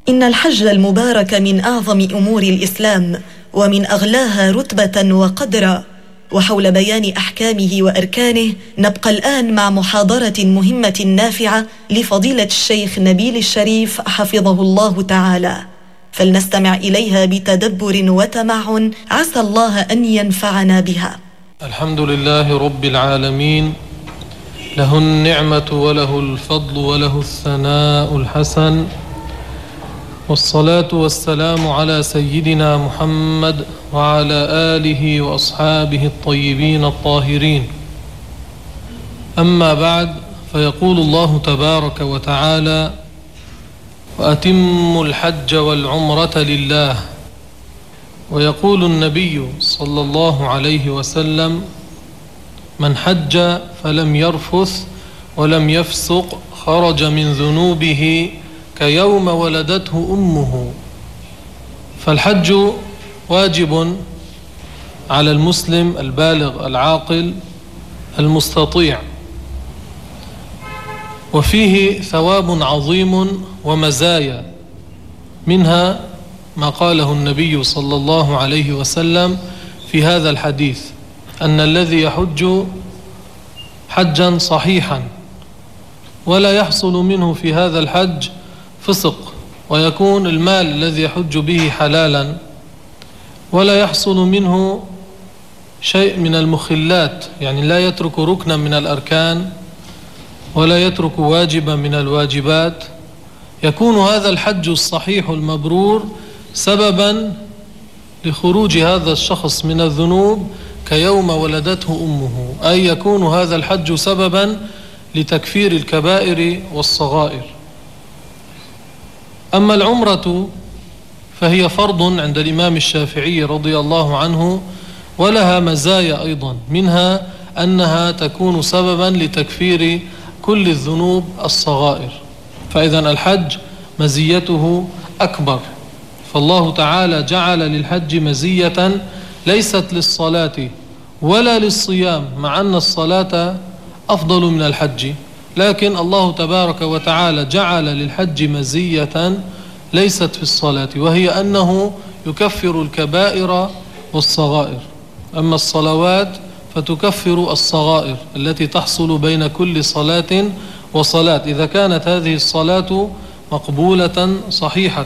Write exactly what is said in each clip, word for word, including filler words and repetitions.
إن الحج المبارك من أعظم أمور الإسلام ومن أغلاها رتبة وقدرا، وحول بيان أحكامه وأركانه نبقى الآن مع محاضرة مهمة نافعة لفضيلة الشيخ نبيل الشريف حفظه الله تعالى، فلنستمع إليها بتدبر وتمعن، عسى الله أن ينفعنا بها. الحمد لله رب العالمين، له النعمة وله الفضل وله الثناء الحسن، والصلاة والسلام على سيدنا محمد وعلى آله وأصحابه الطيبين الطاهرين. أما بعد، فيقول الله تبارك وتعالى: وأتموا الحج والعمرة لله. ويقول النبي صلى الله عليه وسلم: من حج فلم يرفث ولم يفسق خرج من ذنوبه كيوم ولدته أمه. فالحج واجب على المسلم البالغ العاقل المستطيع، وفيه ثواب عظيم ومزايا، منها ما قاله النبي صلى الله عليه وسلم في هذا الحديث: أن الذي يحج حجا صحيحا ولا يحصل منه في هذا الحج فسق، ويكون المال الذي يحج به حلالا، ولا يحصل منه شيء من المخلات، يعني لا يترك ركنا من الأركان ولا يترك واجبا من الواجبات، يكون هذا الحج الصحيح المبرور سببا لخروج هذا الشخص من الذنوب كيوم ولدته أمه، أي يكون هذا الحج سببا لتكفير الكبائر والصغائر. أما العمرة فهي فرض عند الإمام الشافعي رضي الله عنه، ولها مزايا أيضا، منها أنها تكون سببا لتكفير كل الذنوب الصغائر. فإذا الحج مزيته أكبر، فالله تعالى جعل للحج مزية ليست للصلاة ولا للصيام، مع أن الصلاة أفضل من الحج، لكن الله تبارك وتعالى جعل للحج مزية ليست في الصلاة، وهي أنه يكفر الكبائر والصغائر. أما الصلوات فتكفر الصغائر التي تحصل بين كل صلاة وصلاة، إذا كانت هذه الصلاة مقبولة صحيحة.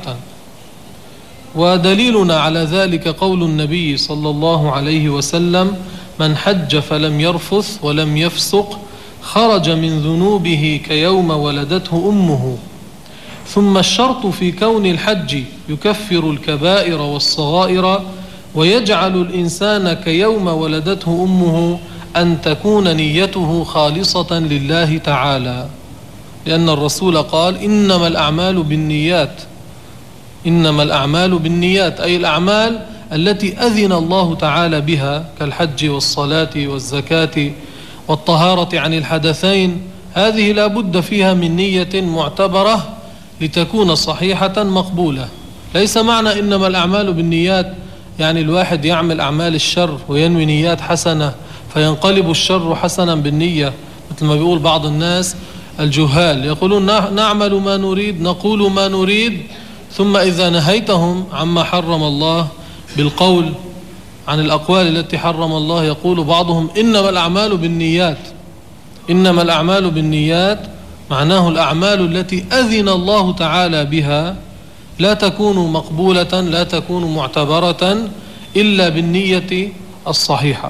ودليلنا على ذلك قول النبي صلى الله عليه وسلم: من حج فلم يرفث ولم يفسق خرج من ذنوبه كيوم ولدته أمه. ثم الشرط في كون الحج يكفر الكبائر والصغائر ويجعل الإنسان كيوم ولدته أمه أن تكون نيته خالصة لله تعالى، لأن الرسول قال: إنما الأعمال بالنيات. إنما الأعمال بالنيات، أي الأعمال التي أذن الله تعالى بها كالحج والصلاة والزكاة والطهارة عن الحدثين، هذه لا بد فيها من نية معتبرة لتكون صحيحة مقبولة. ليس معنى إنما الأعمال بالنيات يعني الواحد يعمل أعمال الشر وينوي نيات حسنة فينقلب الشر حسنا بالنية، مثل ما بيقول بعض الناس الجهال، يقولون نعمل ما نريد نقول ما نريد، ثم إذا نهيتهم عما حرم الله بالقول عن الأقوال التي حرم الله يقول بعضهم إنما الأعمال بالنيات. إنما الأعمال بالنيات معناه الأعمال التي أذن الله تعالى بها لا تكون مقبولة، لا تكون معتبرة إلا بالنية الصحيحة.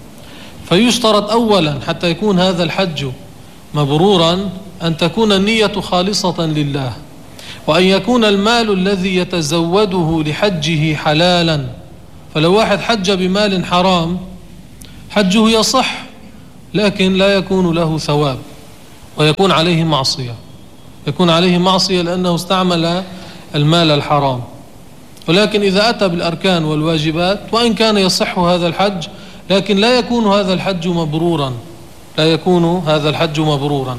فيشترط أولا حتى يكون هذا الحج مبرورا أن تكون النية خالصة لله، وأن يكون المال الذي يتزوده لحجه حلالا. فلو واحد حج بمال حرام حجه يصح، لكن لا يكون له ثواب ويكون عليه معصية، يكون عليه معصية لأنه استعمل المال الحرام. ولكن إذا أتى بالأركان والواجبات وإن كان يصح هذا الحج، لكن لا يكون هذا الحج مبرورا، لا يكون هذا الحج مبرورا.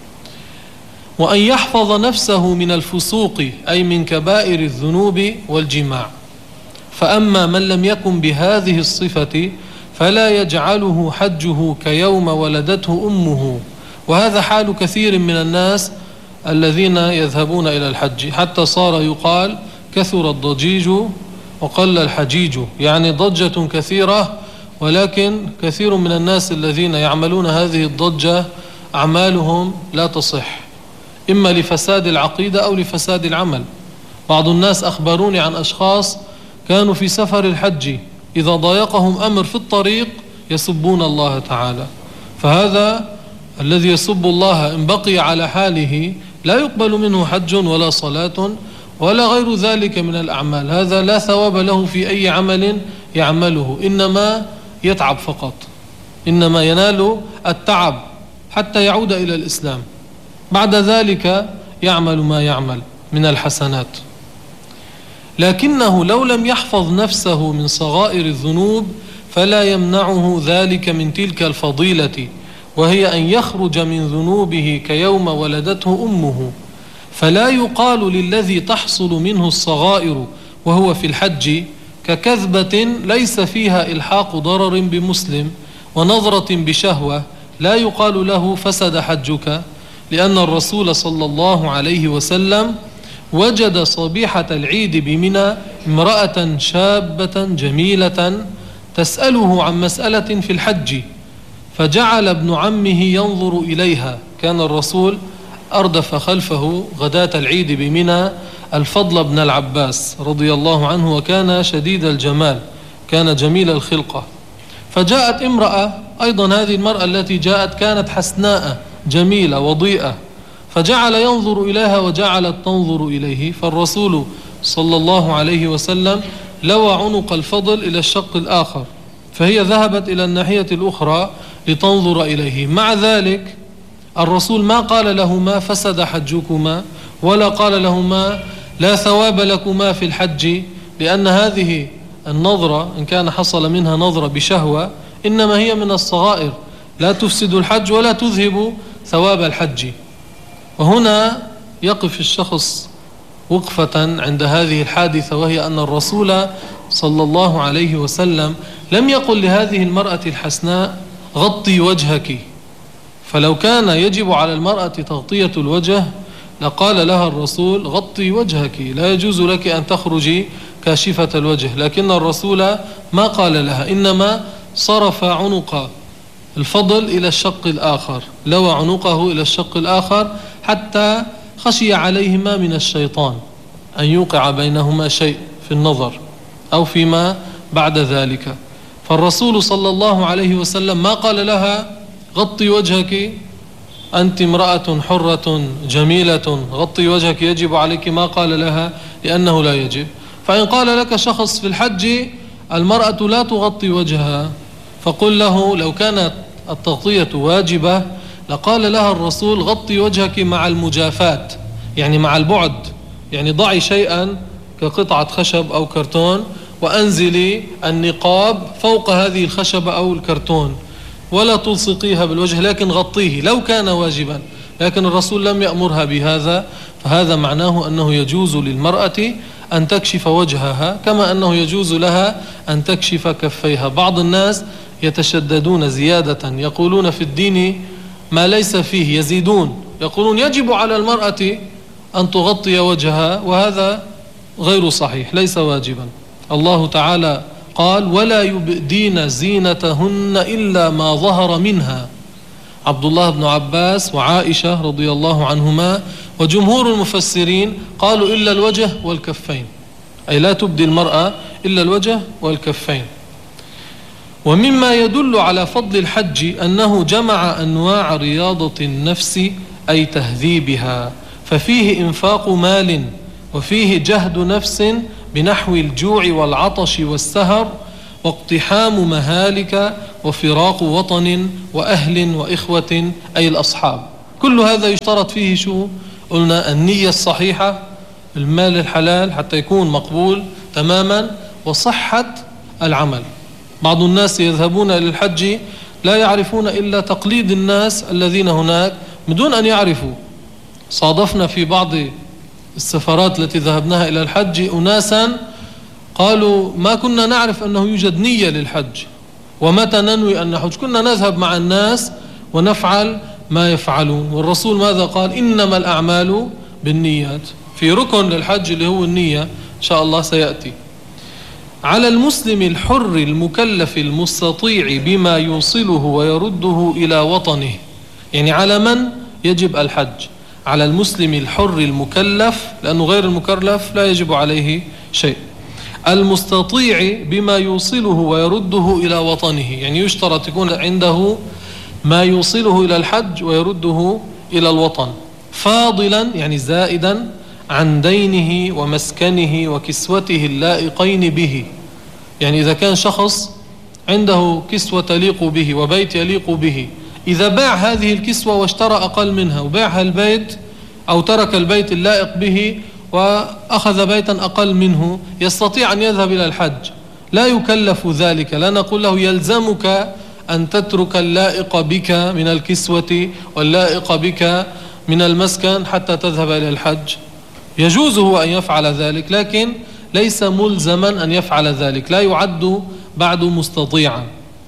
وأن يحفظ نفسه من الفسوق، أي من كبائر الذنوب والجماع. فأما من لم يكن بهذه الصفة فلا يجعله حجه كيوم ولدته أمه، وهذا حال كثير من الناس الذين يذهبون إلى الحج، حتى صار يقال كثر الضجيج وقل الحجيج، يعني ضجة كثيرة ولكن كثير من الناس الذين يعملون هذه الضجة أعمالهم لا تصح، إما لفساد العقيدة أو لفساد العمل. بعض الناس أخبروني عن أشخاص كانوا في سفر الحج إذا ضايقهم أمر في الطريق يسبون الله تعالى، فهذا الذي يسب الله إن بقي على حاله لا يقبل منه حج ولا صلاة ولا غير ذلك من الأعمال، هذا لا ثواب له في أي عمل يعمله، إنما يتعب فقط، إنما ينال التعب حتى يعود إلى الإسلام، بعد ذلك يعمل ما يعمل من الحسنات. لكنه لو لم يحفظ نفسه من صغائر الذنوب فلا يمنعه ذلك من تلك الفضيلة، وهي أن يخرج من ذنوبه كيوم ولدته أمه. فلا يقال للذي تحصل منه الصغائر وهو في الحج ككذبة ليس فيها إلحاق ضرر بمسلم ونظرة بشهوة، لا يقال له فسد حجك، لأن الرسول صلى الله عليه وسلم وجد صبيحة العيد بمنى امرأة شابة جميلة تسأله عن مسألة في الحج، فجعل ابن عمه ينظر إليها. كان الرسول أردف خلفه غداة العيد بمنى الفضل بن العباس رضي الله عنه، وكان شديد الجمال، كان جميل الخلقة. فجاءت امرأة أيضا، هذه المرأة التي جاءت كانت حسناء جميلة وضيئة، فجعل ينظر إليها وجعلت تنظر إليه، فالرسول صلى الله عليه وسلم لوى عنق الفضل إلى الشق الآخر، فهي ذهبت إلى الناحية الأخرى لتنظر إليه. مع ذلك الرسول ما قال لهما فسد حجكما ولا قال لهما لا ثواب لكما في الحج، لأن هذه النظرة إن كان حصل منها نظرة بشهوة إنما هي من الصغائر لا تفسد الحج ولا تذهب ثواب الحج. وهنا يقف الشخص وقفة عند هذه الحادثة، وهي أن الرسول صلى الله عليه وسلم لم يقل لهذه المرأة الحسناء غطي وجهك، فلو كان يجب على المرأة تغطية الوجه لقال لها الرسول غطي وجهك، لا يجوز لك أن تخرجي كاشفة الوجه، لكن الرسول ما قال لها، إنما صرف عنق الفضل إلى الشق الآخر، لوى عنقه إلى الشق الآخر حتى خشي عليهما من الشيطان أن يوقع بينهما شيء في النظر أو فيما بعد ذلك. فالرسول صلى الله عليه وسلم ما قال لها غطي وجهك، أنت امرأة حرة جميلة غطي وجهك يجب عليك، ما قال لها لأنه لا يجب. فإن قال لك شخص في الحج المرأة لا تغطي وجهها، فقل له لو كانت التغطية واجبة لقال لها الرسول غطي وجهك مع المجافات، يعني مع البعد، يعني ضعي شيئا كقطعة خشب أو كرتون وأنزلي النقاب فوق هذه الخشبة أو الكرتون ولا تلصقيها بالوجه، لكن غطيه لو كان واجبا. لكن الرسول لم يأمرها بهذا، فهذا معناه أنه يجوز للمرأة أن تكشف وجهها كما أنه يجوز لها أن تكشف كفيها. بعض الناس يتشددون زيادة، يقولون في الدين ما ليس فيه، يزيدون، يقولون يجب على المرأة أن تغطي وجهها، وهذا غير صحيح، ليس واجبا. الله تعالى قال ولا يبدين زينتهن إلا ما ظهر منها. عبد الله بن عباس وعائشة رضي الله عنهما وجمهور المفسرين قالوا إلا الوجه والكفين، أي لا تبدي المرأة إلا الوجه والكفين. ومما يدل على فضل الحج أنه جمع أنواع رياضة النفس أي تهذيبها، ففيه إنفاق مال وفيه جهد نفس بنحو الجوع والعطش والسهر واقتحام مهالك وفراق وطن وأهل وإخوة أي الأصحاب. كل هذا يشترط فيه شو؟ قلنا النية الصحيحة، المال الحلال حتى يكون مقبول تماما، وصحة العمل. بعض الناس يذهبون إلى الحج لا يعرفون إلا تقليد الناس الذين هناك بدون أن يعرفوا. صادفنا في بعض السفرات التي ذهبناها إلى الحج أناسا قالوا ما كنا نعرف أنه يوجد نية للحج ومتى ننوي أن نحج، كنا نذهب مع الناس ونفعل ما يفعلون. والرسول ماذا قال؟ إنما الأعمال بالنيات، في ركن للحج اللي هو النية إن شاء الله سيأتي. على المسلم الحر المكلف المستطيع بما يوصله ويرده إلى وطنه. يعني على من يجب الحج؟ على المسلم الحر المكلف، لأنه غير المكلف لا يجب عليه شيء. المستطيع بما يوصله ويرده إلى وطنه، يعني يشترط يكون عنده ما يوصله إلى الحج ويرده إلى الوطن. فاضلا يعني زائدا عن دينه ومسكنه وكسوته اللائقين به. يعني إذا كان شخص عنده كسوة تليق به وبيت يليق به، إذا باع هذه الكسوة واشترى أقل منها وباعها البيت أو ترك البيت اللائق به وأخذ بيتا أقل منه، يستطيع أن يذهب إلى الحج، لا يكلف ذلك. لا نقول له يلزمك أن تترك اللائق بك من الكسوة واللائق بك من المسكن حتى تذهب إلى الحج. يجوز هو أن يفعل ذلك، لكن ليس ملزما أن يفعل ذلك، لا يعد بعد مستطيعا.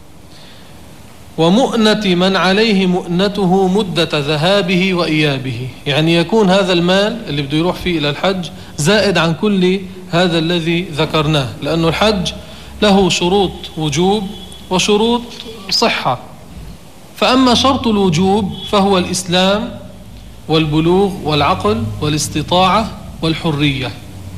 ومؤنة من عليه مؤنته مدة ذهابه وإيابه، يعني يكون هذا المال اللي بده يروح فيه إلى الحج زائد عن كل هذا الذي ذكرناه، لأنه الحج له شروط وجوب وشروط صحة. فأما شرط الوجوب فهو الإسلام والبلوغ والعقل والاستطاعة والحرية،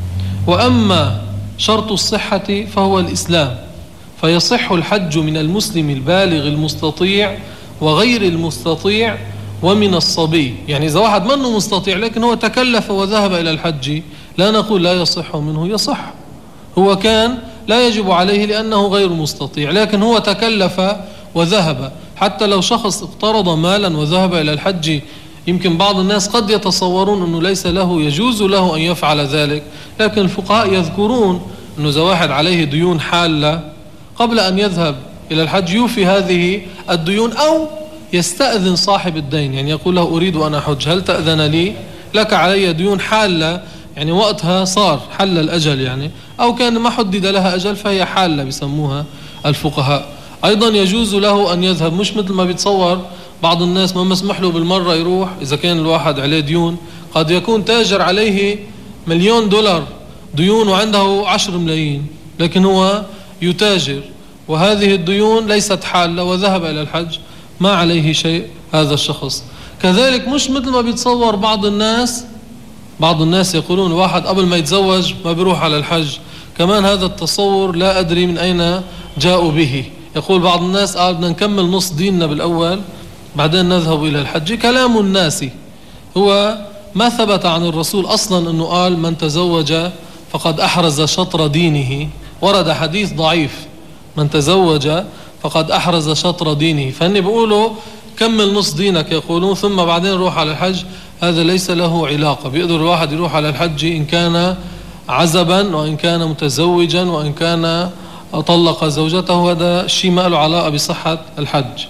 وأما شرط الصحة فهو الإسلام، فيصح الحج من المسلم البالغ المستطيع وغير المستطيع ومن الصبي. يعني إذا واحد منه مستطيع لكن هو تكلف وذهب إلى الحج، لا نقول لا يصح منه، يصح. هو كان لا يجب عليه لأنه غير مستطيع، لكن هو تكلف وذهب. حتى لو شخص اقترض مالا وذهب إلى الحج، يمكن بعض الناس قد يتصورون أنه ليس له يجوز له أن يفعل ذلك، لكن الفقهاء يذكرون أنه إذا واحد عليه ديون حالة قبل أن يذهب إلى الحج يوفي هذه الديون، أو يستأذن صاحب الدين، يعني يقول له أريد أن أحج، هل تأذن لي؟ لك علي ديون حالة، يعني وقتها صار حل الأجل يعني، أو كان ما حدد لها أجل فهي حالة بيسموها الفقهاء. أيضا يجوز له أن يذهب، مش مثل ما بيتصور بعض الناس ما مسمح له بالمرة يروح. إذا كان الواحد عليه ديون، قد يكون تاجر عليه مليون دولار ديون وعنده عشر ملايين، لكن هو يتاجر وهذه الديون ليست حالة وذهب إلى الحج، ما عليه شيء هذا الشخص. كذلك مش مثل ما بيتصور بعض الناس، بعض الناس يقولون واحد قبل ما يتزوج ما بيروح على الحج. كمان هذا التصور لا أدري من أين جاءوا به. يقول بعض الناس قال بدنا نكمل نص ديننا بالأول بعدين نذهب إلى الحج. كلام الناس، هو ما ثبت عن الرسول أصلا أنه قال من تزوج فقد أحرز شطر دينه. ورد حديث ضعيف من تزوج فقد أحرز شطر دينه، فهن بيقولوا كمل نص دينك يقولون ثم بعدين روح على الحج. هذا ليس له علاقة. بيقدر الواحد يروح على الحج إن كان عزبا وإن كان متزوجا وإن كان طلق زوجته، هذا شيء ما له علاقة بصحة الحج.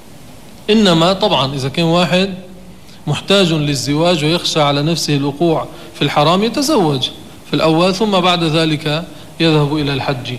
إنما طبعا إذا كان واحد محتاج للزواج ويخشى على نفسه الوقوع في الحرام يتزوج في الأول ثم بعد ذلك يذهب إلى الحج.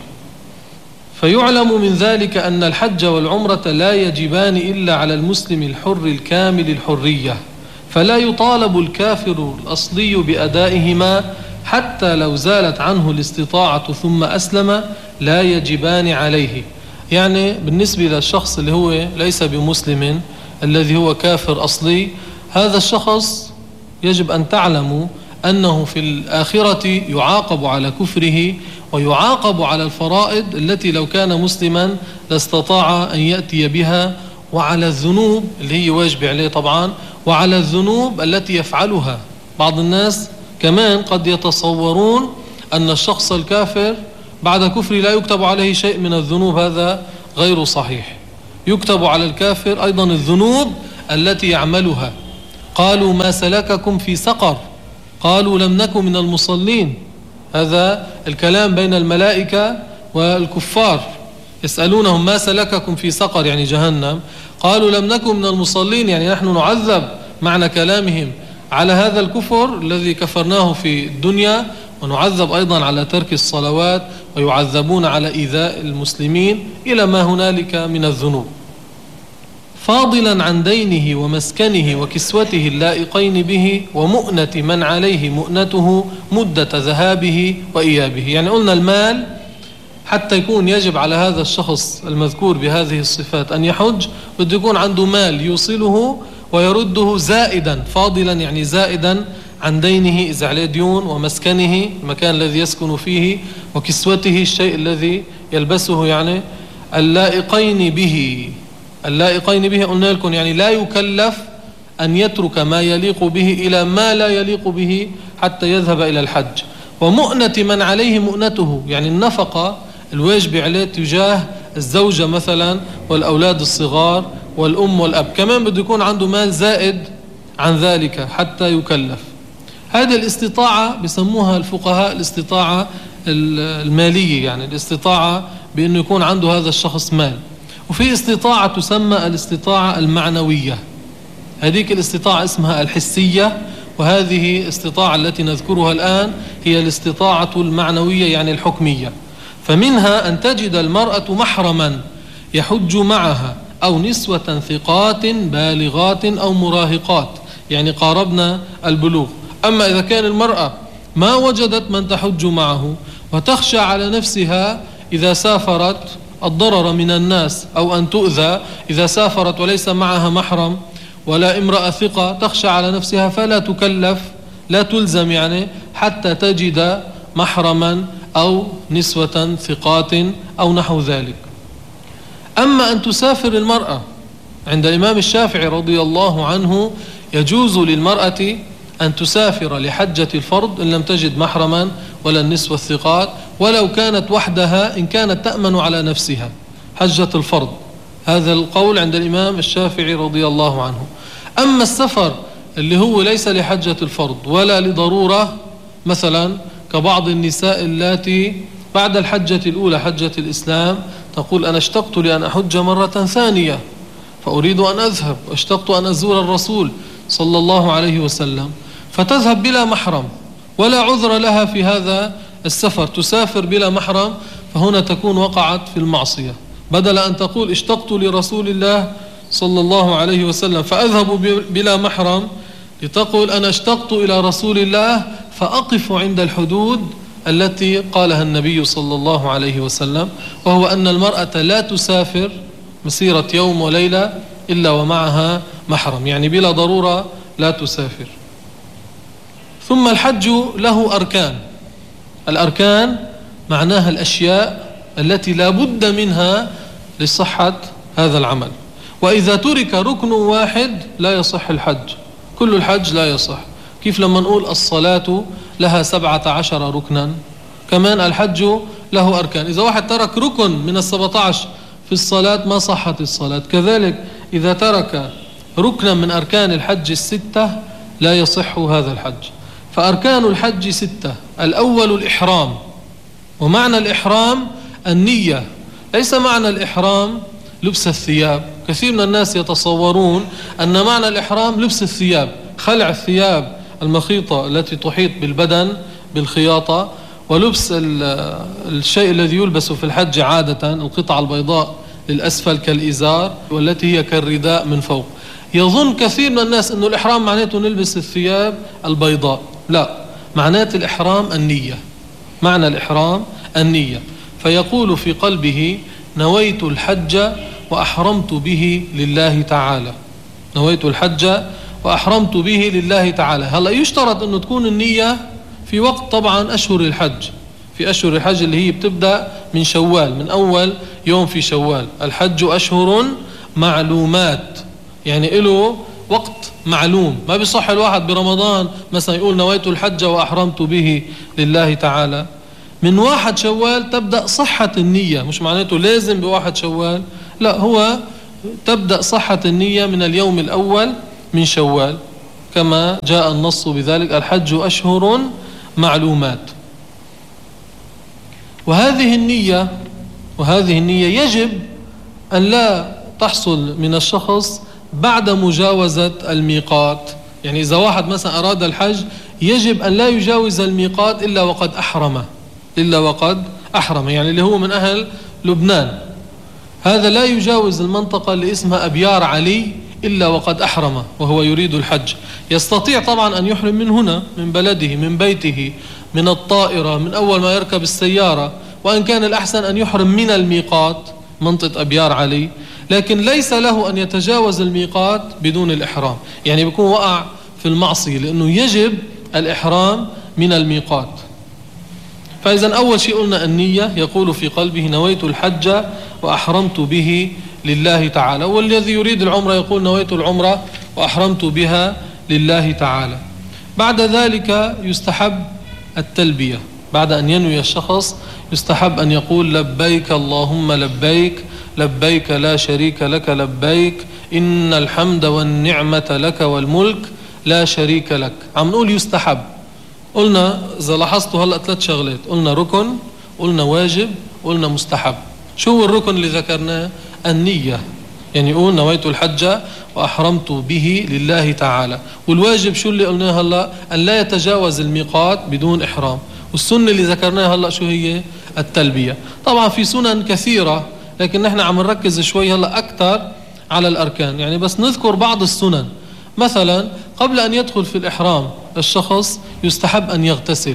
فيعلم من ذلك أن الحج والعمرة لا يجبان إلا على المسلم الحر الكامل الحرية، فلا يطالب الكافر الأصلي بأدائهما حتى لو زالت عنه الاستطاعة ثم أسلم لا يجبان عليه. يعني بالنسبة للشخص اللي هو ليس بمسلم الذي هو كافر أصلي، هذا الشخص يجب أن تعلموا أنه في الآخرة يعاقب على كفره ويعاقب على الفرائض التي لو كان مسلما لاستطاع أن يأتي بها، وعلى الذنوب اللي هي واجب عليه طبعا، وعلى الذنوب التي يفعلها. بعض الناس كمان قد يتصورون أن الشخص الكافر بعد كفره لا يكتب عليه شيء من الذنوب، هذا غير صحيح. يكتب على الكافر أيضا الذنوب التي يعملها. قالوا ما سلككم في سقر قالوا لم نكن من المصلين. هذا الكلام بين الملائكة والكفار، يسألونهم ما سلككم في سقر يعني جهنم، قالوا لم نكن من المصلين، يعني نحن نعذب معنى كلامهم على هذا الكفر الذي كفرناه في الدنيا، ونعذب أيضا على ترك الصلوات، ويعذبون على إيذاء المسلمين إلى ما هنالك من الذنوب. فاضلا عن دينه ومسكنه وكسوته اللائقين به ومؤنة من عليه مؤنته مدة ذهابه وإيابه. يعني قلنا المال حتى يكون يجب على هذا الشخص المذكور بهذه الصفات أن يحج بده يكون عنده مال يوصله ويرده زائدا، فاضلا يعني زائدا عن دينه إذا عليه ديون، ومسكنه المكان الذي يسكن فيه، وكسوته الشيء الذي يلبسه، يعني اللائقين به. اللائقين به قلنا لكم يعني لا يكلف أن يترك ما يليق به إلى ما لا يليق به حتى يذهب إلى الحج. ومؤنة من عليه مؤنته، يعني النفقة الواجب عليه تجاه الزوجة مثلا والأولاد الصغار والأم والأب، كمان بده يكون عنده مال زائد عن ذلك حتى يكلف. هذه الاستطاعة بسموها الفقهاء الاستطاعة المالية، يعني الاستطاعة بأنه يكون عنده هذا الشخص مال. وفي استطاعة تسمى الاستطاعة المعنوية، هذيك الاستطاعة اسمها الحسية، وهذه الاستطاعة التي نذكرها الآن هي الاستطاعة المعنوية يعني الحكمية. فمنها أن تجد المرأة محرما يحج معها أو نسوة ثقات بالغات أو مراهقات، يعني قاربنا البلوغ. أما إذا كان المرأة ما وجدت من تحج معه وتخشى على نفسها إذا سافرت الضرر من الناس أو أن تؤذى إذا سافرت وليس معها محرم ولا امرأة ثقة، تخشى على نفسها فلا تكلف، لا تلزم يعني حتى تجد محرما أو نسوة ثقات أو نحو ذلك. أما أن تسافر المرأة عند الإمام الشافعي رضي الله عنه يجوز للمرأة أن تسافر لحجة الفرض إن لم تجد محرما ولا النسوة الثقات، ولو كانت وحدها إن كانت تأمن على نفسها، حجة الفرض. هذا القول عند الإمام الشافعي رضي الله عنه. أما السفر اللي هو ليس لحجة الفرض ولا لضرورة، مثلا كبعض النساء اللاتي بعد الحجة الأولى حجة الإسلام تقول أنا اشتقت لأن أحج مرة ثانية فأريد أن أذهب، واشتقت أن أزور الرسول صلى الله عليه وسلم، فتذهب بلا محرم ولا عذر لها في هذا السفر، تسافر بلا محرم، فهنا تكون وقعت في المعصية. بدل أن تقول اشتقت لرسول الله صلى الله عليه وسلم فأذهب بلا محرم، لتقول أنا اشتقت إلى رسول الله فأقف عند الحدود التي قالها النبي صلى الله عليه وسلم، وهو أن المرأة لا تسافر مسيرة يوم وليلة إلا ومعها محرم، يعني بلا ضرورة لا تسافر. ثم الحج له أركان. الأركان معناها الأشياء التي لا بد منها لصحة هذا العمل، وإذا ترك ركن واحد لا يصح الحج، كل الحج لا يصح. كيف لما نقول الصلاة لها سبعة عشر ركنا، كمان الحج له أركان. إذا واحد ترك ركن من السبعة عشر في الصلاة ما صحت الصلاة. كذلك إذا ترك ركنا من أركان الحج الستة لا يصح هذا الحج. فأركان الحج ستة. الأول الإحرام، ومعنى الإحرام النية، ليس معنى الإحرام لبس الثياب. كثير من الناس يتصورون أن معنى الإحرام لبس الثياب، خلع الثياب المخيطة التي تحيط بالبدن بالخياطة، ولبس الشيء الذي يلبس في الحج عادة القطعة البيضاء للأسفل كالإزار، والتي هي كالرداء من فوق. يظن كثير من الناس أنه الإحرام معناته نلبس الثياب البيضاء، لا، معنات الإحرام النية، معنى الإحرام النية. فيقول في قلبه نويت الحج وأحرمت به لله تعالى، نويت الحج وأحرمت به لله تعالى. هلا يشترط أنه تكون النية في وقت طبعا أشهر الحج، في أشهر الحج اللي هي بتبدأ من شوال، من أول يوم في شوال. الحج أشهر معلومات، يعني له وقت معلوم. ما بيصح الواحد برمضان مثلا يقول نويت الحج وأحرمت به لله تعالى. من واحد شوال تبدأ صحة النية، مش معناته لازم بواحد شوال، لا، هو تبدأ صحة النية من اليوم الأول من شوال، كما جاء النص بذلك: الحج أشهر معلومات. وهذه النية وهذه النية يجب أن لا تحصل من الشخص بعد مجاوزة الميقات. يعني إذا واحد مثلا أراد الحج يجب أن لا يجاوز الميقات إلا وقد أحرم، إلا وقد أحرم، يعني اللي هو من أهل لبنان هذا لا يجاوز المنطقة اللي اسمها أبيار علي إلا وقد أحرم وهو يريد الحج. يستطيع طبعا أن يحرم من هنا، من بلده، من بيته، من الطائرة، من أول ما يركب السيارة، وإن كان الأحسن أن يحرم من الميقات منطقة أبيار علي، لكن ليس له أن يتجاوز الميقات بدون الإحرام، يعني بيكون وقع في المعصية، لأنه يجب الإحرام من الميقات. فإذا أول شيء قلنا النية، يقول في قلبه نويت الحج وأحرمت به لله تعالى. والذي يريد العمرة يقول نويت العمرة وأحرمت بها لله تعالى. بعد ذلك يستحب التلبية، بعد أن ينوي الشخص يستحب أن يقول لبيك اللهم لبيك، لبيك لا شريك لك لبيك، إن الحمد والنعمة لك والملك لا شريك لك. عم نقول يستحب. قلنا إذا لاحظتوا هلأ ثلاث شغلات، قلنا ركن، قلنا واجب، قلنا مستحب. شو هو الركن اللي ذكرناه؟ النية، يعني يقول نويت الحج وأحرمت به لله تعالى. والواجب شو اللي قلناه هلأ؟ أن لا يتجاوز الميقات بدون إحرام. والسنة اللي ذكرناها هلأ شو هي؟ التلبية. طبعا في سنن كثيرة، لكن نحن عم نركز شوي هلأ أكثر على الأركان، يعني بس نذكر بعض السنن. مثلا قبل أن يدخل في الإحرام الشخص يستحب أن يغتسل،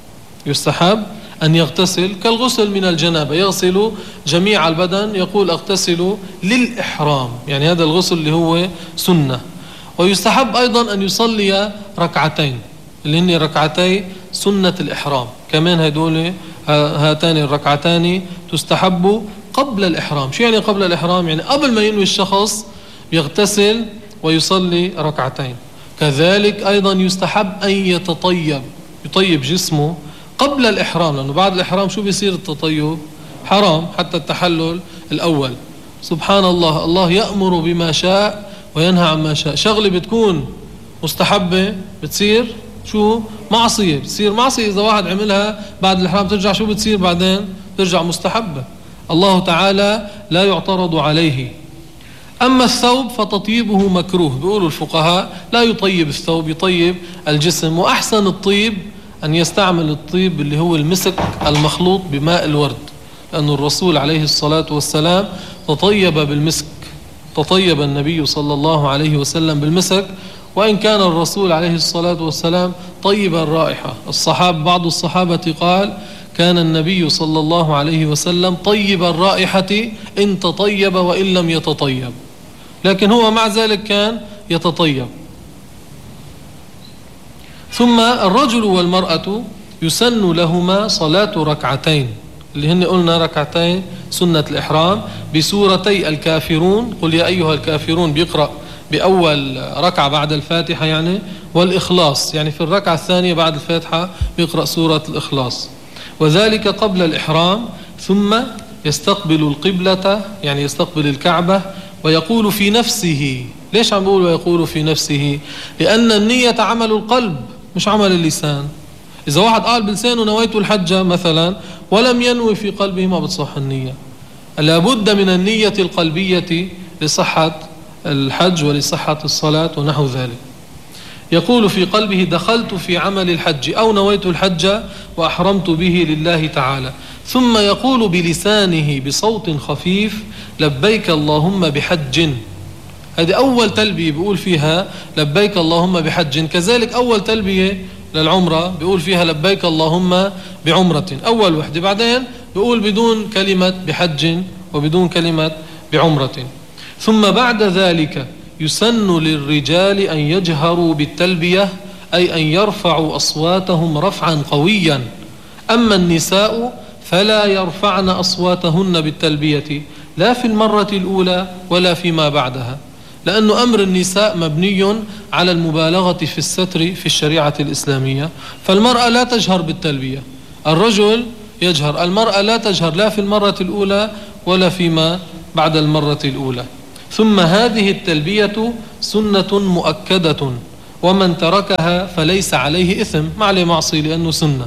يستحب أن يغتسل كالغسل من الجنابة، يغسل جميع البدن، يقول أغتسل للإحرام، يعني هذا الغسل اللي هو سنة. ويستحب أيضا أن يصلي ركعتين اللي هن ركعتي سنة الإحرام، كمان هدول هاتان الركعتان تستحب قبل الإحرام. شو يعني قبل الإحرام؟ يعني قبل ما ينوي الشخص يغتسل ويصلي ركعتين. كذلك أيضا يستحب أن يتطيب، يطيب جسمه قبل الإحرام، لأنه بعد الإحرام شو بيصير التطيب؟ حرام حتى التحلل الأول. سبحان الله، الله يأمر بما شاء وينهى عما شاء. شغلة بتكون مستحبة بتصير شو؟ معصية، بتصير معصية إذا واحد عملها بعد الإحرام، ترجع شو بتصير بعدين؟ ترجع مستحبة. الله تعالى لا يعترض عليه. أما الثوب فتطيبه مكروه، بيقولوا الفقهاء لا يطيب الثوب، يطيب الجسم. وأحسن الطيب أن يستعمل الطيب اللي هو المسك المخلوط بماء الورد، لأن الرسول عليه الصلاة والسلام تطيب بالمسك، تطيب النبي صلى الله عليه وسلم بالمسك، وإن كان الرسول عليه الصلاة والسلام طيب الرائحة. الصحابة بعض الصحابة قال كان النبي صلى الله عليه وسلم طيب الرائحة إن تطيب وإن لم يتطيب، لكن هو مع ذلك كان يتطيب. ثم الرجل والمرأة يسن لهما صلاة ركعتين اللي هن قلنا ركعتين سنة الإحرام بسورتي الكافرون، قل يا أيها الكافرون بيقرأ بأول ركعة بعد الفاتحة يعني، والإخلاص يعني في الركعة الثانية بعد الفاتحة بيقرأ سورة الإخلاص، وذلك قبل الإحرام. ثم يستقبل القبلة يعني يستقبل الكعبة ويقول في نفسه. ليش عم بقول ويقول في نفسه؟ لأن النية عمل القلب مش عمل اللسان. إذا واحد قال بلسانه نويت الحج مثلا ولم ينوي في قلبه ما بتصح النية. لابد من النية القلبية لصحة الحج ولصحة الصلاة ونحو ذلك. يقول في قلبه دخلت في عمل الحج أو نويت الحج وأحرمت به لله تعالى. ثم يقول بلسانه بصوت خفيف لبيك اللهم بحج. هذه أول تلبية بيقول فيها لبيك اللهم بحج. كذلك أول تلبية للعمرة بيقول فيها لبيك اللهم بعمرة، أول وحدة. بعدين بيقول بدون كلمة بحج وبدون كلمة بعمرة. ثم بعد ذلك يسن للرجال أن يجهروا بالتلبية، أي أن يرفعوا أصواتهم رفعا قويا. أما النساء فلا يرفعن أصواتهن بالتلبية لا في المرة الأولى ولا فيما بعدها، لأن أمر النساء مبني على المبالغة في الستر في الشريعة الإسلامية. فالمرأة لا تجهر بالتلبية، الرجل يجهر. المرأة لا تجهر لا في المرة الأولى ولا فيما بعد المرة الأولى. ثم هذه التلبية سنة مؤكدة، ومن تركها فليس عليه إثم، ما عليه معصية لأنه سنة.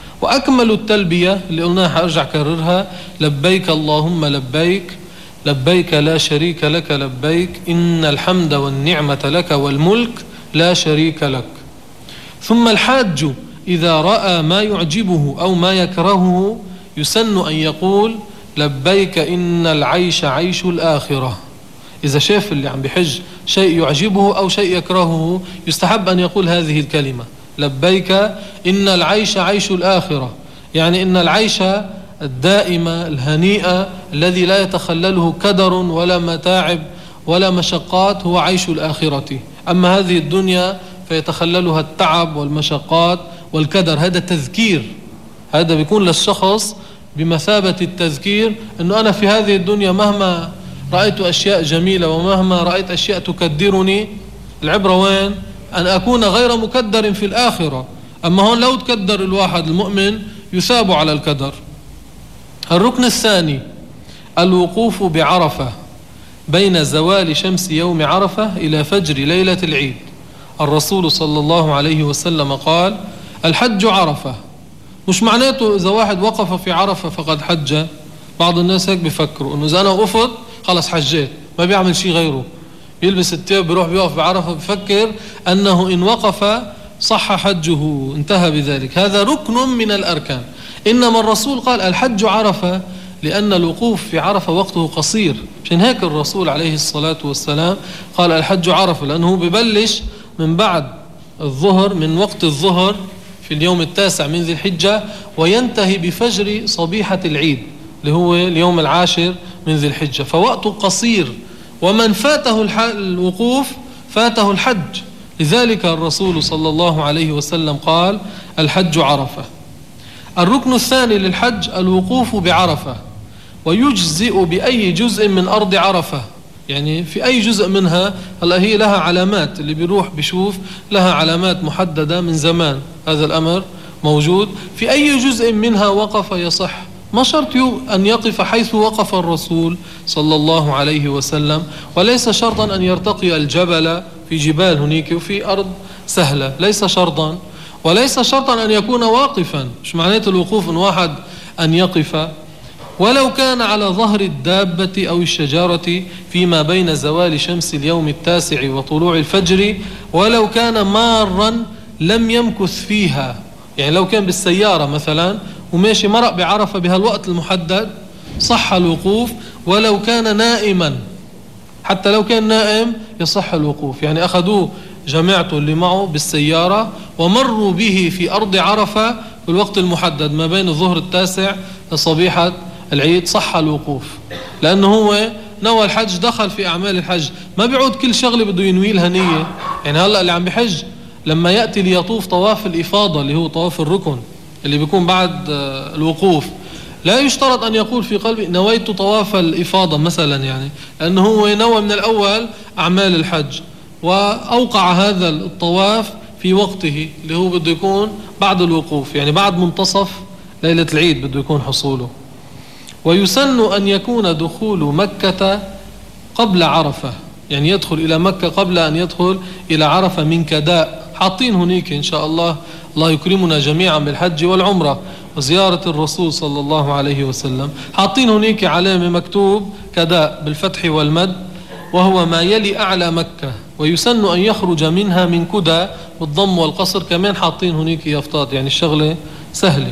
وأكمل التلبية اللي قلناها أرجع كررها لبيك اللهم لبيك، لبيك لا شريك لك لبيك، إن الحمد والنعمة لك والملك لا شريك لك. ثم الحاج إذا رأى ما يعجبه أو ما يكرهه يسن أن يقول لبيك إن العيش عيش الآخرة. إذا شاف اللي عم بحج شيء يعجبه أو شيء يكرهه يستحب أن يقول هذه الكلمة: لبيك إن العيش عيش الآخرة، يعني إن العيش الدائمة الهنيئة الذي لا يتخلله كدر ولا متاعب ولا مشقات هو عيش الآخرة. أما هذه الدنيا فيتخللها التعب والمشقات والكدر. هذا تذكير، هذا بيكون للشخص بمثابة التذكير أنه أنا في هذه الدنيا مهما رأيت أشياء جميلة ومهما رأيت أشياء تكدرني، العبرة وين؟ أن أكون غير مكدر في الآخرة. أما هون لو تكدر الواحد المؤمن يثاب على الكدر. الركن الثاني الوقوف بعرفة بين زوال شمس يوم عرفة إلى فجر ليلة العيد. الرسول صلى الله عليه وسلم قال: الحج عرفة. مش معناته إذا واحد وقف في عرفة فقد حج. بعض الناس هيك بيفكروا إنه إذا أنا وقفت خلص حجيت، ما بيعمل شيء غيره، بيلبس الثياب بيروح بيقف بعرفة، بفكر أنه إن وقف صح حجه، انتهى بذلك. هذا ركن من الأركان. إنما الرسول قال الحج عرفة لأن الوقوف في عرفة وقته قصير. عشان هيك الرسول عليه الصلاة والسلام قال الحج عرفة، لأنه ببلش من بعد الظهر، من وقت الظهر في اليوم التاسع من ذي الحجة، وينتهي بفجر صبيحة العيد اللي هو اليوم العاشر من ذي الحجة، فوقته قصير. ومن فاته الوقوف فاته الحج. لذلك الرسول صلى الله عليه وسلم قال الحج عرفة. الركن الثاني للحج الوقوف بعرفة، ويجزئ بأي جزء من أرض عرفة، يعني في أي جزء منها. هلا هي لها علامات، اللي بيروح بيشوف لها علامات محددة من زمان، هذا الأمر موجود. في أي جزء منها وقف يصح، ما شرط أن يقف حيث وقف الرسول صلى الله عليه وسلم، وليس شرطا أن يرتقي الجبل، في جبال هناك وفي أرض سهلة، ليس شرطا. وليس شرطا أن يكون واقفا، مش معناته الوقوف أن واحد أن يقف. ولو كان على ظهر الدابة أو الشجرة فيما بين زوال شمس اليوم التاسع وطلوع الفجر، ولو كان مارا لم يمكث فيها. يعني لو كان بالسيارة مثلا وماشي مرق بعرفة بهالوقت المحدد صح الوقوف. ولو كان نائما، حتى لو كان نائم يصح الوقوف. يعني أخذوه جماعته اللي معه بالسيارة ومروا به في أرض عرفة في الوقت المحدد ما بين الظهر التاسع لصبيحة العيد، صح الوقوف، لأنه هو نوى الحج، دخل في أعمال الحج، ما بيعود كل شغله بده ينوي لها نية. يعني هلأ اللي عم بحج لما يأتي ليطوف طواف الإفاضة اللي هو طواف الركن اللي بيكون بعد الوقوف، لا يشترط أن يقول في قلبه نويت طواف الإفاضة مثلا، يعني لأنه هو نوى من الأول أعمال الحج وأوقع هذا الطواف في وقته اللي هو بده يكون بعد الوقوف، يعني بعد منتصف ليلة العيد بده يكون حصوله. ويسن أن يكون دخول مكة قبل عرفة، يعني يدخل إلى مكة قبل أن يدخل إلى عرفة من كداء. حاطين هناك إن شاء الله، الله يكرمنا جميعا بالحج والعمرة وزيارة الرسول صلى الله عليه وسلم، حاطين هناك علامة مكتوب كداء بالفتح والمد، وهو ما يلي أعلى مكة. ويسن أن يخرج منها من كدى بالضم والقصر، كمان حاطين هناك يافطات، يعني الشغلة سهلة.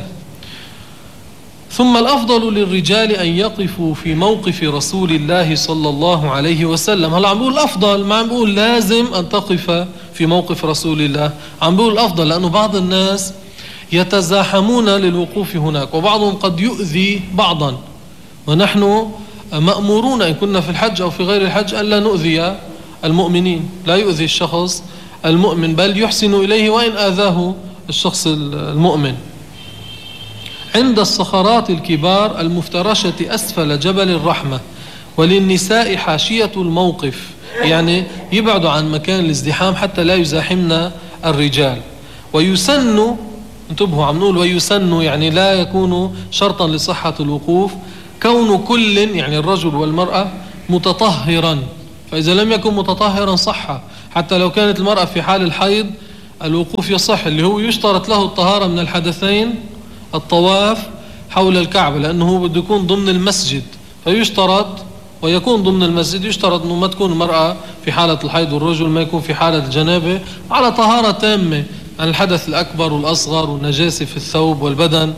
ثم الأفضل للرجال أن يقفوا في موقف رسول الله صلى الله عليه وسلم. هلا عم بقول الأفضل، ما عم بقول لازم أن تقف في موقف رسول الله، عم بقول الأفضل، لأنه بعض الناس يتزاحمون للوقوف هناك، وبعضهم قد يؤذي بعضا، ونحن مأمورون إن كنا في الحج أو في غير الحج أن لا نؤذي المؤمنين، لا يؤذي الشخص المؤمن، بل يحسن إليه وإن آذاه الشخص المؤمن. عند الصخرات الكبار المفترشة أسفل جبل الرحمة، وللنساء حاشية الموقف، يعني يبعدوا عن مكان الازدحام حتى لا يزاحمنا الرجال. ويسن، انتبهوا عم نقول ويسن، يعني لا يكون شرطا لصحة الوقوف، كون كل يعني الرجل والمرأة متطهرا، فإذا لم يكن متطهرا صح. حتى لو كانت المرأة في حال الحيض الوقوف يصح، اللي هو يشترط له الطهارة من الحدثين، الطواف حول الكعبة، لأنه بده يكون ضمن المسجد، فيشترط ويكون ضمن المسجد، يشترط أنه ما تكون المرأة في حالة الحيض والرجل ما يكون في حالة الجنابة، على طهارة تامة عن الحدث الأكبر والأصغر والنجاسة في الثوب والبدن.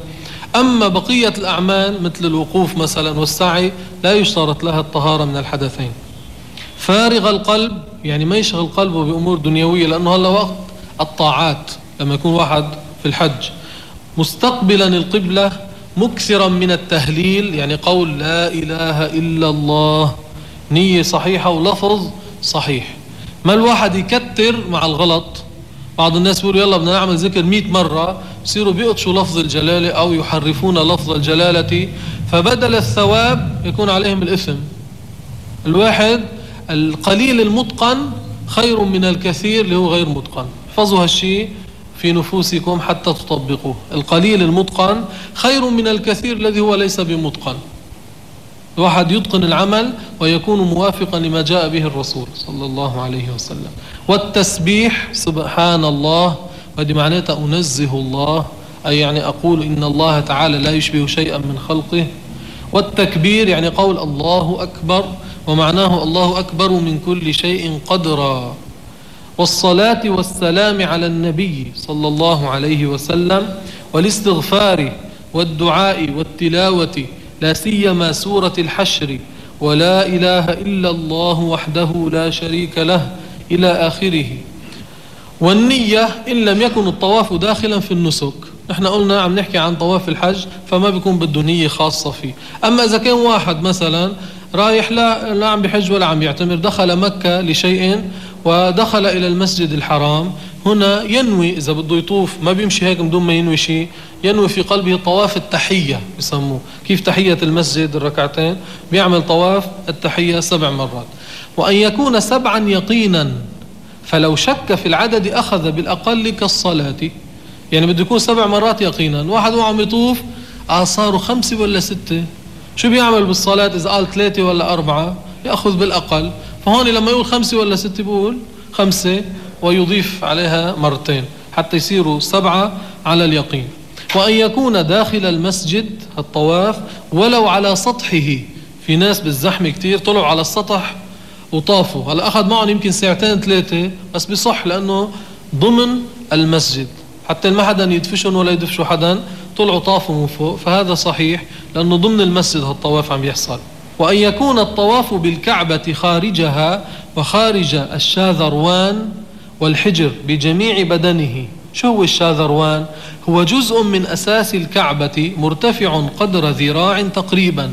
أما بقية الأعمال مثل الوقوف مثلا والسعي لا يشترط لها الطهارة من الحدثين. فارغ القلب يعني ما يشغل قلبه بأمور دنيوية، لأنه هلا وقت الطاعات لما يكون واحد في الحج. مستقبلا القبلة، مكثرا من التهليل يعني قول لا إله إلا الله، نية صحيحة ولفظ صحيح. ما الواحد يكتر مع الغلط. بعض الناس بيقولوا يلا بدنا نعمل ذكر مئة مرة، بصيروا بيقطشوا لفظ الجلالة أو يحرفون لفظ الجلالة، فبدل الثواب يكون عليهم الإثم. الواحد القليل المتقن خير من الكثير اللي هو غير متقن. احفظوا هالشيء في نفوسكم حتى تطبقوه. القليل المتقن خير من الكثير الذي هو ليس بمتقن. الواحد يتقن العمل ويكون موافقا لما جاء به الرسول صلى الله عليه وسلم. والتسبيح سبحان الله، وهذه معناتها أنزه الله، أي يعني أقول إن الله تعالى لا يشبه شيئا من خلقه. والتكبير يعني قول الله أكبر، ومعناه الله أكبر من كل شيء قدرا. والصلاة والسلام على النبي صلى الله عليه وسلم، والاستغفار والدعاء والتلاوة، لا سيما سورة الحشر، ولا إله إلا الله وحده لا شريك له إلى آخره. والنية إن لم يكن الطواف داخلا في النسك. نحن قلنا عم نحكي عن طواف الحج فما بيكون بده نية خاصة فيه. أما إذا كان واحد مثلا رايح لا, لا عم بحج ولا عم يعتمر، دخل مكة لشيء ودخل إلى المسجد الحرام، هنا ينوي إذا بده يطوف، ما بيمشي هيك بدون ما ينوي شيء، ينوي في قلبه طواف التحية بسموه، كيف تحية المسجد الركعتين، بيعمل طواف التحية سبع مرات. وأن يكون سبعا يقينا، فلو شك في العدد أخذ بالأقل كالصلاة. يعني بده يكون سبع مرات يقينا. واحد هو عم يطوف صاروا خمسة ولا ستة، شو بيعمل بالصلاة إذا قال ثلاثة ولا أربعة؟ يأخذ بالأقل. فهون لما يقول خمسة ولا ستة بيقول خمسة ويضيف عليها مرتين حتى يصيروا سبعة على اليقين. وأن يكون داخل المسجد الطواف ولو على سطحه. في ناس بالزحمة كتير طلعوا على السطح وطافوا، هلا أخذ معهم يمكن ساعتين ثلاثة، بس بصح لأنه ضمن المسجد، حتى ما حدا يدفشون ولا يدفشوا حدا، طلعوا طافوا من فوق، فهذا صحيح لأنه ضمن المسجد هالطواف عم يحصل. وأن يكون الطواف بالكعبة خارجها وخارج الشاذروان والحجر بجميع بدنه. شو هو الشاذروان؟ هو جزء من أساس الكعبة مرتفع قدر ذراع تقريبا.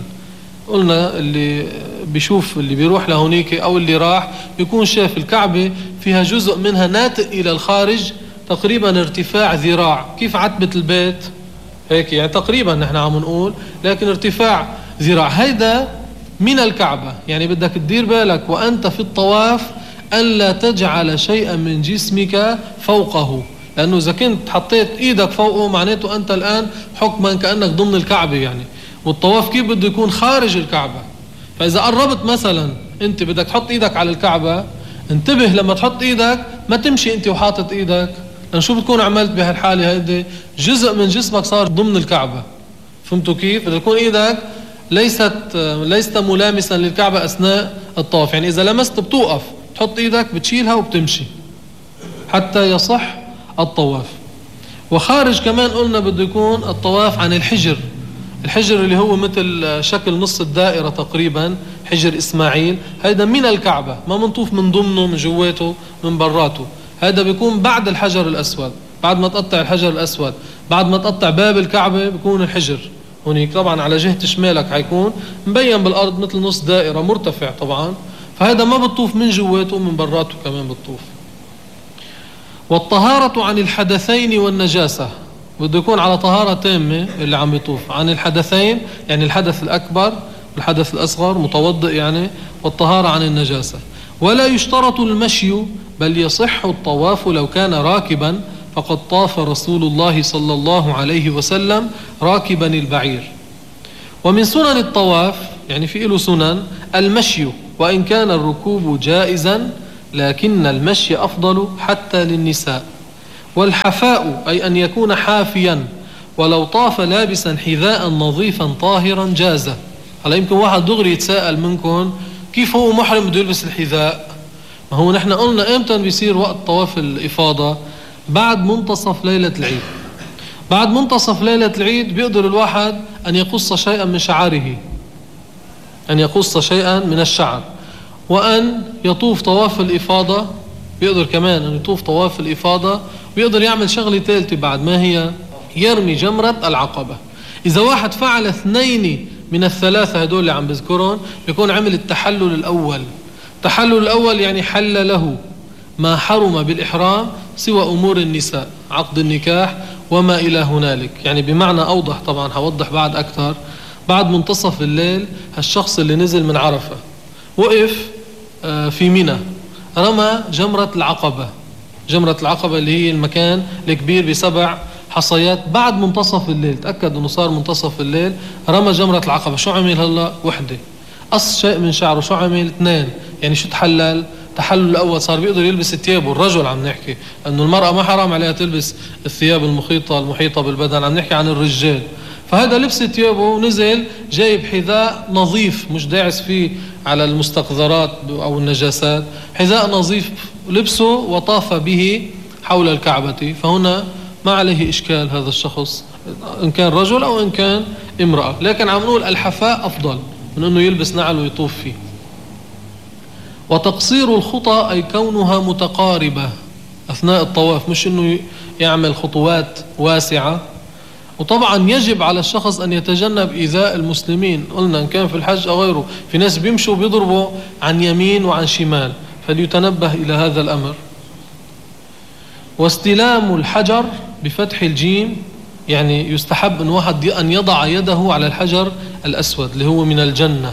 قلنا اللي بيشوف اللي بيروح لهونيك أو اللي راح بيكون شاف الكعبة فيها جزء منها ناتئ إلى الخارج تقريبا ارتفاع ذراع، كيف عتبة البيت هيك يعني تقريبا نحن عم نقول، لكن ارتفاع ذراع. هيدا من الكعبة. يعني بدك تدير بالك وأنت في الطواف ألا تجعل شيئا من جسمك فوقه، لأنه إذا كنت حطيت إيدك فوقه معناته أنت الآن حكما كأنك ضمن الكعبة يعني. والطواف كيف بده يكون خارج الكعبة. فإذا قربت مثلا أنت بدك تحط إيدك على الكعبة، انتبه لما تحط إيدك ما تمشي أنت وحاطط إيدك، لأن شو بتكون عملت بهالحالة؟ هيدي جزء من جسمك صار ضمن الكعبة. فهمتوا كيف؟ بدها تكون إيدك ليست ليست ملامسا للكعبة أثناء الطواف. يعني إذا لمست بتوقف، تحط إيدك بتشيلها وبتمشي حتى يصح الطواف. وخارج كمان قلنا بده يكون الطواف عن الحجر. الحجر اللي هو مثل شكل نص الدائرة تقريبا، حجر إسماعيل، هذا من الكعبة، ما منطوف من ضمنه من جواته من براته. هذا بيكون بعد الحجر الأسود، بعد ما تقطع الحجر الأسود، بعد ما تقطع باب الكعبة بيكون الحجر هونيك. طبعا على جهة شمالك حيكون مبين بالأرض مثل نص دائرة مرتفع طبعا، فهذا ما بتطوف من جواته ومن براته كمان بتطوف. والطهارة عن الحدثين والنجاسة، بده يكون على طهارة تامة اللي عم يطوف عن الحدثين، يعني الحدث الأكبر والحدث الأصغر متوضئ يعني، والطهارة عن النجاسة. ولا يشترط المشي، بل يصح الطواف لو كان راكبا، فقد طاف رسول الله صلى الله عليه وسلم راكبا البعير. ومن سنن الطواف يعني في له سنن المشي، وإن كان الركوب جائزا لكن المشي أفضل حتى للنساء. والحفاء أي أن يكون حافيا، ولو طاف لابسا حذاء نظيفا طاهرا جاز. هلا يمكن واحد دغري يتساءل منكم كيف هو محرم بده يلبس الحذاء؟ ما هو نحن قلنا امتى بيصير وقت طواف الإفاضة؟ بعد منتصف ليلة العيد. بعد منتصف ليلة العيد بيقدر الواحد أن يقص شيئا من شعره، أن يقص شيئا من الشعر، وأن يطوف طواف الإفاضة. بيقدر كمان أن يطوف طواف الإفاضة، ويقدر يعمل شغلة ثالثة بعد، ما هي؟ يرمي جمرة العقبة. إذا واحد فعل اثنين من الثلاثة هدول اللي عم بذكرهم بيكون عمل التحلل الأول. التحلل الأول يعني حل له ما حرم بالإحرام سوى أمور النساء، عقد النكاح وما إلى هنالك. يعني بمعنى أوضح، طبعا هوضح بعد أكثر. بعد منتصف الليل هالشخص اللي نزل من عرفة وقف في منى، رمى جمرة العقبة. جمرة العقبة اللي هي المكان الكبير بسبع حصيات. بعد منتصف الليل تأكد أنه صار منتصف الليل، رمى جمرة العقبة. شو عمل هلا؟ وحدة. قص شيء من شعره. شو عمل؟ اثنين. يعني شو تحلل؟ تحلل الأول صار بيقدر يلبس ثيابه. الرجل عم نحكي، أنه المرأة ما حرام عليها تلبس الثياب المخيطة المحيطة بالبدن، عم نحكي عن الرجال. فهذا لبس ثيابه ونزل جايب حذاء نظيف، مش داعس فيه على المستقذرات أو النجاسات، حذاء نظيف لبسه وطاف به حول الكعبة. فهنا ما عليه إشكال هذا الشخص، إن كان رجل أو إن كان امرأة. لكن عم نقول الحفاء أفضل من أنه يلبس نعل ويطوف فيه. وتقصير الخطى أي كونها متقاربة أثناء الطواف، مش أنه يعمل خطوات واسعة. وطبعا يجب على الشخص أن يتجنب إيذاء المسلمين، قلنا إن كان في الحج أو غيره. في ناس بيمشوا بيضربوا عن يمين وعن شمال، فليتنبه إلى هذا الأمر. واستلام الحجر بفتح الجيم، يعني يستحب أن واحد أن يضع يده على الحجر الأسود اللي هو من الجنة.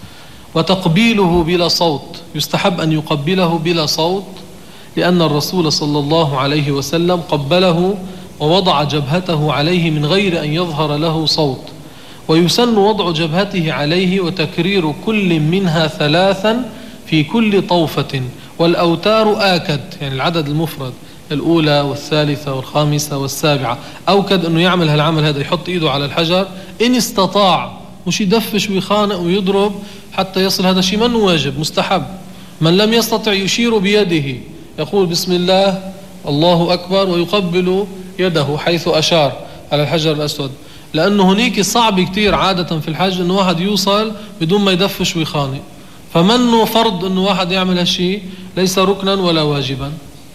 وتقبيله بلا صوت، يستحب أن يقبله بلا صوت، لأن الرسول صلى الله عليه وسلم قبله ووضع جبهته عليه من غير أن يظهر له صوت. ويسن وضع جبهته عليه وتكرير كل منها ثلاثا في كل طوفة، والأوتار آكد، يعني العدد المفرد، الأولى والثالثة والخامسة والسابعة. أوكد أنه يعمل هالعمل هذا، يحط إيده على الحجر إن استطاع، مش يدفش ويخانق ويضرب حتى يصل. هذا شيء منه واجب، مستحب. من لم يستطع يشير بيده، يقول بسم الله الله أكبر ويقبل يده حيث أشار على الحجر الأسود، لأنه هناك صعب كتير عادة في الحج أنه واحد يوصل بدون ما يدفش ويخانق. فمنه فرض أنه واحد يعمل هالشيء، ليس ركنا ولا واجبا.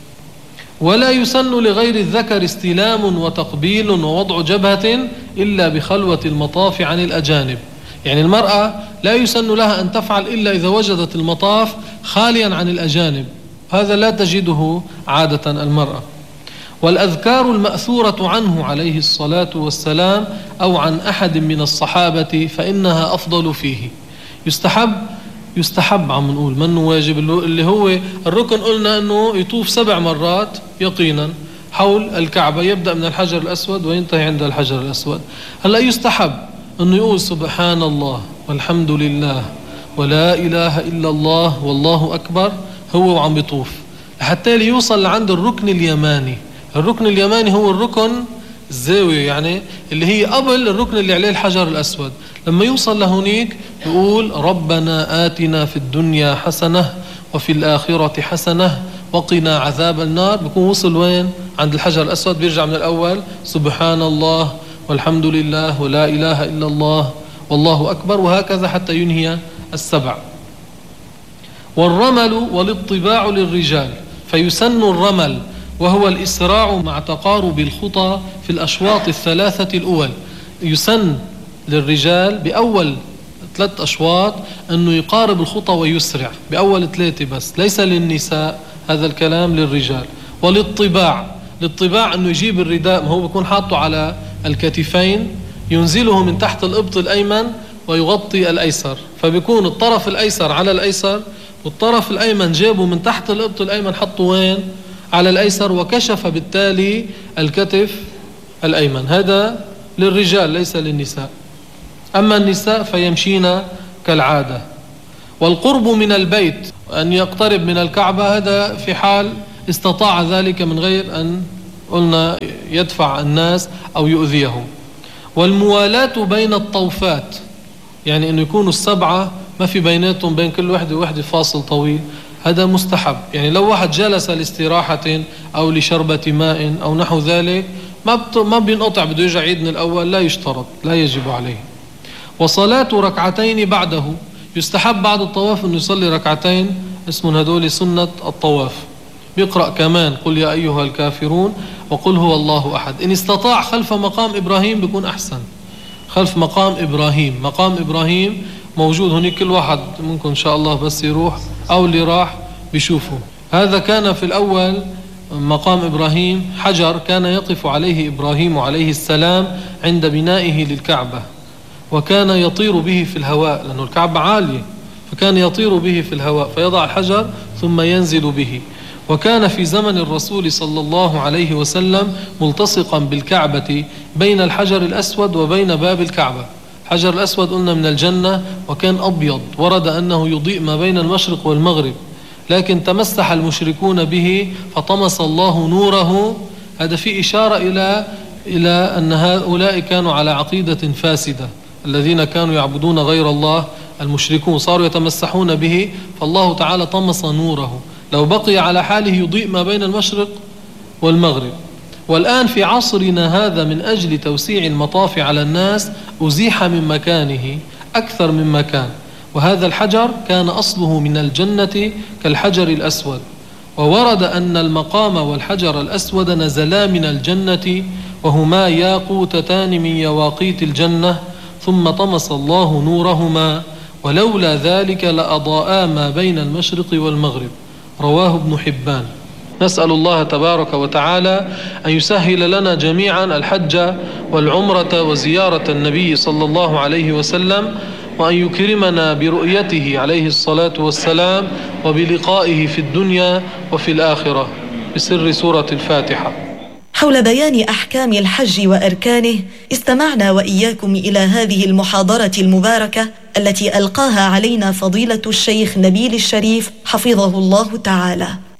ولا يسن لغير الذكر استلام وتقبيل ووضع جبهة إلا بخلوة المطاف عن الأجانب. يعني المرأة لا يسن لها أن تفعل إلا إذا وجدت المطاف خاليا عن الأجانب، هذا لا تجده عادة المرأة. والأذكار المأثورة عنه عليه الصلاة والسلام أو عن أحد من الصحابة فإنها أفضل فيه. يستحب يستحب عم نقول منه واجب، اللي هو الركن قلنا أنه يطوف سبع مرات يقينا حول الكعبة، يبدأ من الحجر الأسود وينتهي عند الحجر الأسود. هلأ يستحب أنه يقول سبحان الله والحمد لله ولا إله إلا الله والله أكبر هو وعم بيطوف، حتى ليوصل لعند الركن اليماني. الركن اليماني هو الركن الزاوية، يعني اللي هي قبل الركن اللي عليه الحجر الأسود. لما يوصل لهونيك يقول ربنا آتنا في الدنيا حسنة وفي الآخرة حسنة وقنا عذاب النار. بيكون وصل وين؟ عند الحجر الأسود. بيرجع من الأول سبحان الله والحمد لله ولا إله إلا الله والله أكبر، وهكذا حتى ينهي السبع. والرمل والاطباع للرجال، فيسن الرمل وهو الإسراع مع تقارب الخطى في الأشواط الثلاثة الأول. يسن للرجال بأول ثلاث أشواط أنه يقارب الخطى ويسرع بأول ثلاثة بس، ليس للنساء، هذا الكلام للرجال. والاطباع، الاطباع أنه يجيب الرداء، ما هو بيكون حاطه على الكتفين، ينزله من تحت الإبط الأيمن ويغطي الأيسر، فبيكون الطرف الأيسر على الأيسر والطرف الأيمن جابه من تحت الإبط الأيمن حطه وين؟ على الأيسر، وكشف بالتالي الكتف الأيمن. هذا للرجال ليس للنساء. أما النساء فيمشين كالعادة. والقرب من البيت، أن يقترب من الكعبة، هذا في حال استطاع ذلك من غير أن قلنا يدفع الناس أو يؤذيهم. والموالاة بين الطوفات، يعني أنه يكونوا السبعة ما في بيناتهم بين كل وحدة وحدة فاصل طويل، هذا مستحب. يعني لو واحد جلس لاستراحة أو لشربة ماء أو نحو ذلك ما بت... ما بينقطع، بده يرجع يعيد من الأول، لا يشترط، لا يجب عليه. وصلاة ركعتين بعده، يستحب بعد الطواف أنه يصلي ركعتين، اسمهم هدول سنة الطواف. بيقرأ كمان قل يا أيها الكافرون وقل هو الله أحد. إن استطاع خلف مقام إبراهيم بيكون أحسن، خلف مقام إبراهيم. مقام إبراهيم موجود هناك، كل واحد ممكن إن شاء الله بس يروح أو اللي راح بيشوفه. هذا كان في الأول مقام إبراهيم حجر كان يقف عليه إبراهيم عليه السلام عند بنائه للكعبة، وكان يطير به في الهواء لأنه الكعبة عالية، فكان يطير به في الهواء فيضع الحجر ثم ينزل به. وكان في زمن الرسول صلى الله عليه وسلم ملتصقا بالكعبة بين الحجر الأسود وبين باب الكعبة. الحجر الأسود قلنا من الجنة وكان أبيض، ورد أنه يضيء ما بين المشرق والمغرب، لكن تمسح المشركون به فطمس الله نوره. هذا في إشارة إلى إلى أن هؤلاء كانوا على عقيدة فاسدة، الذين كانوا يعبدون غير الله المشركون صاروا يتمسحون به، فالله تعالى طمس نوره. لو بقي على حاله يضيء ما بين المشرق والمغرب. والآن في عصرنا هذا من أجل توسيع المطاف على الناس أزيح من مكانه أكثر من مكان، وهذا الحجر كان أصله من الجنة كالحجر الأسود. وورد أن المقام والحجر الأسود نزلا من الجنة وهما ياقوتتان من يواقيت الجنة، ثم طمس الله نورهما، ولولا ذلك لأضاءا ما بين المشرق والمغرب. رواه ابن حبان. نسأل الله تبارك وتعالى أن يسهل لنا جميعا الحج والعمرة وزيارة النبي صلى الله عليه وسلم، وأن يكرمنا برؤيته عليه الصلاة والسلام وبلقائه في الدنيا وفي الآخرة بسر سورة الفاتحة. حول بيان أحكام الحج وأركانه استمعنا وإياكم إلى هذه المحاضرة المباركة التي ألقاها علينا فضيلة الشيخ نبيل الشريف حفظه الله تعالى.